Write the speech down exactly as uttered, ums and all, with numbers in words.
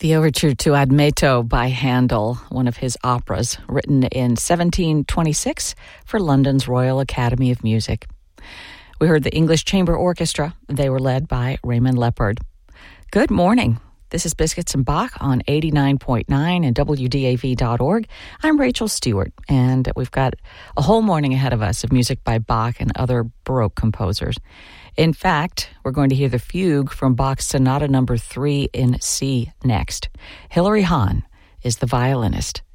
The overture to Admeto by Handel, one of his operas, written in seventeen twenty-six for London's Royal Academy of Music. We heard the English Chamber Orchestra. They were led by Raymond Leppard. Good morning. This is Biscuits and Bach on eighty-nine point nine and W D A V dot org. I'm Rachel Stewart, and we've got a whole morning ahead of us of music by Bach and other Baroque composers. In fact, we're going to hear the fugue from Bach's Sonata Number three in C next. Hilary Hahn is the violinist.